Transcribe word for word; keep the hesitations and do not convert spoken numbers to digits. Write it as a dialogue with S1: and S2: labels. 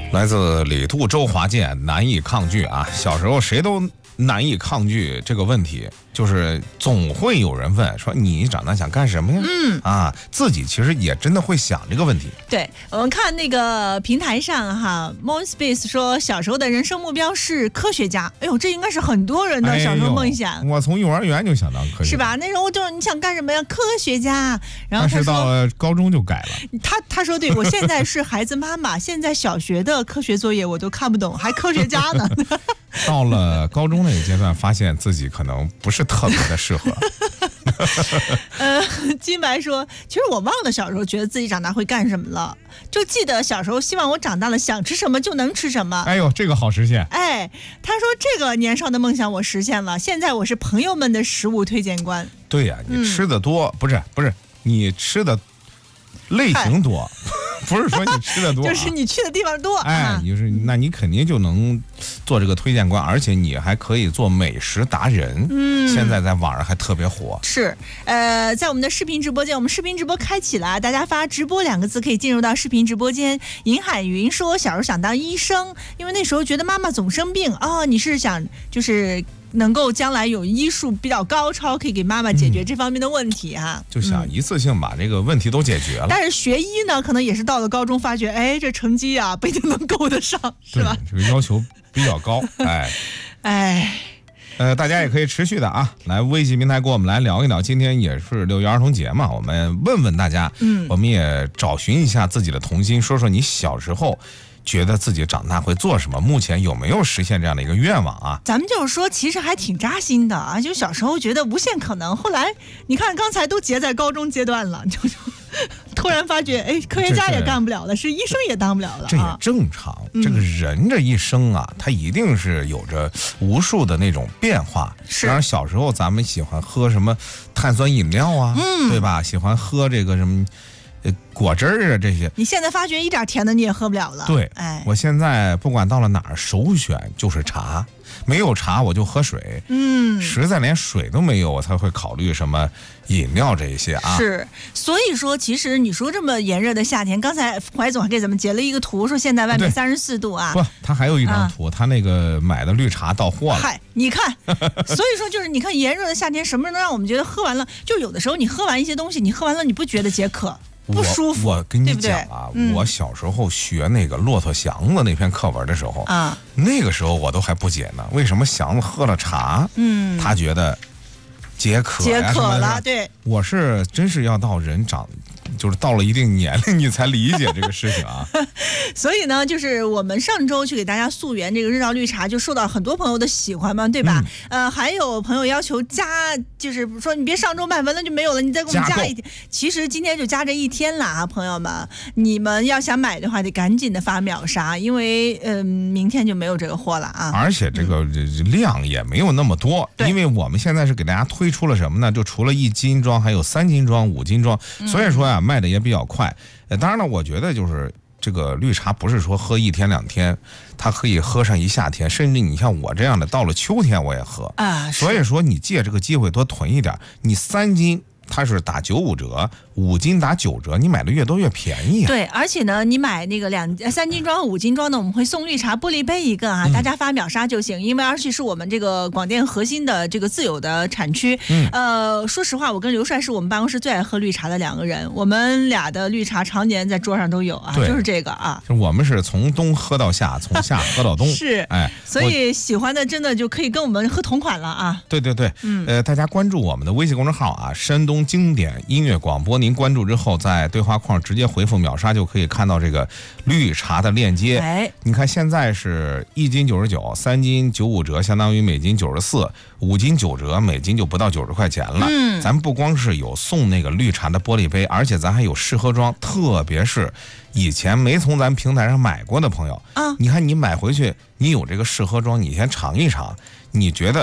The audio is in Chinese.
S1: 来自李杜周华健，难以抗拒啊！小时候谁都难以抗拒这个问题，就是总会有人问说你长大想干什么呀？
S2: 嗯
S1: 啊，自己其实也真的会想这个问题。
S2: 对，我们看那个平台上哈 ，Moonspace 说小时候的人生目标是科学家。哎呦，这应该是很多人的小时候梦想。
S1: 哎、我从幼儿园就想当科学家，
S2: 是吧？那时候就是你想干什么呀？科学家。然后
S1: 但是到了高中就改了。
S2: 他他说对，我现在是孩子妈妈，现在小学的科学作业我都看不懂，还科学家呢。
S1: 到了高中那个阶段，发现自己可能不是特别的适合。
S2: 呃，金白说，其实我忘了小时候觉得自己长大会干什么了，就记得小时候希望我长大了想吃什么就能吃什么。
S1: 哎呦，这个好实现。
S2: 哎，他说这个年少的梦想我实现了，现在我是朋友们的食物推荐官。
S1: 对呀、啊，你吃的多、嗯、不是不是你吃的类型多。不是说你吃的多、啊，
S2: 就是你去的地方多。
S1: 哎，你是，那你肯定就能做这个推荐官，而且你还可以做美食达人。嗯，现在在网上还特别火。
S2: 是，呃，在我们的视频直播间，我们视频直播开启了，大家发直播两个字可以进入到视频直播间。尹海云说，小时候想当医生，因为那时候觉得妈妈总生病。哦，你是想就是能够将来有医术比较高超，可以给妈妈解决这方面的问题哈、啊嗯。
S1: 就想一次性把这个问题都解决了。
S2: 但是学医呢，可能也是到了高中发觉，哎，这成绩啊不一定能够得上，是吧？
S1: 这个要求比较高，哎，
S2: 哎。
S1: 呃，大家也可以持续的啊，来微信平台跟我们来聊一聊。今天也是六一儿童节嘛，我们问问大家，嗯，我们也找寻一下自己的童心，说说你小时候觉得自己长大会做什么，目前有没有实现这样的一个愿望啊？
S2: 咱们就是说其实还挺扎心的啊，就小时候觉得无限可能，后来你看刚才都结在高中阶段了，就突然发觉哎，科学家也干不了了，是医生也当不了了、啊、
S1: 这也正常、嗯、这个人这一生啊，他一定是有着无数的那种变化。
S2: 是，
S1: 当然小时候咱们喜欢喝什么碳酸饮料啊、嗯、对吧，喜欢喝这个什么呃，果汁儿啊，这些，
S2: 你现在发觉一点甜的你也喝不了了。
S1: 对，
S2: 哎，
S1: 我现在不管到了哪儿，首选就是茶，没有茶我就喝水。嗯，实在连水都没有，我才会考虑什么饮料这一些啊。
S2: 是，所以说，其实你说这么炎热的夏天，刚才怀总还给咱们截了一个图，说现在外面三十四度啊。
S1: 不，他还有一张图，啊、他那个买的绿茶到货了。
S2: 嗨，你看，所以说就是你看炎热的夏天，什么能让我们觉得喝完了，就有的时候你喝完一些东西，你喝完了你不觉得解渴？不舒服。
S1: 我, 我跟你讲啊，对对、嗯，我小时候学那个骆驼祥子那篇课文的时候啊，那个时候我都还不解呢，为什么祥子喝了茶，嗯，他觉得解渴
S2: 解渴了？对，
S1: 我是真是要到人长。就是到了一定年龄你才理解这个事情啊。
S2: 所以呢，就是我们上周去给大家溯源这个日照绿茶，就受到很多朋友的喜欢嘛，对吧？嗯、呃，还有朋友要求加，就是说你别上周卖完了就没有了，你再给我们加一天。其实今天就加这一天了啊，朋友们，你们要想买的话，得赶紧的发秒杀，因为嗯、呃，明天就没有这个货了啊。
S1: 而且这个量也没有那么多，因为我们现在是给大家推出了什么呢？就除了一斤装，还有三斤装、五斤装，所以说呀、啊。卖的也比较快，呃，当然了，我觉得就是这个绿茶不是说喝一天两天，它可以喝上一夏天，甚至你像我这样的，到了秋天我也喝啊。所以说你借这个机会多囤一点，你三斤它是打九五折，五斤打九折，你买的越多越便宜啊。
S2: 对，而且呢，你买那个两三斤装和五斤装呢，我们会送绿茶玻璃杯一个啊，嗯、大家发秒杀就行。因为而且是我们这个广电核心的这个自有的产区。嗯，呃，说实话，我跟刘帅是我们办公室最爱喝绿茶的两个人，我们俩的绿茶常年在桌上都有啊，就是这个啊。
S1: 我们是从冬喝到夏，从夏喝到冬。
S2: 是，哎，所以喜欢的真的就可以跟我们喝同款了啊。
S1: 对对对，嗯，呃，大家关注我们的微信公众号啊，山东经典音乐广播，您关注之后，在对话框直接回复秒杀就可以看到这个绿茶的链接。哎，你看现在是一斤九十九，三斤九五折，相当于每斤九十四，五斤九折，每斤就不到九十块钱了。嗯，咱不光是有送那个绿茶的玻璃杯，而且咱还有试喝装，特别是以前没从咱平台上买过的朋友啊，你看你买回去，你有这个试喝装，你先尝一尝，你觉得